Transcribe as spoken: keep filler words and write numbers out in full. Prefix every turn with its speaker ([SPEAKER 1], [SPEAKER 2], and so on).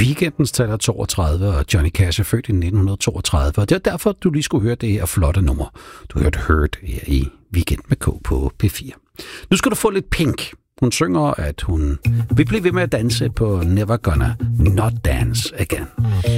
[SPEAKER 1] Weekendens taler toogtredive, og Johnny Cash er født i nitten toogtredive, og det er derfor, du lige skulle høre det her flotte nummer. Du hørte Hurt her i Weekend med K på P fire. Nu skal du få lidt Pink. Hun synger, at hun vil blive ved med at danse på Never Gonna Not Dance Again.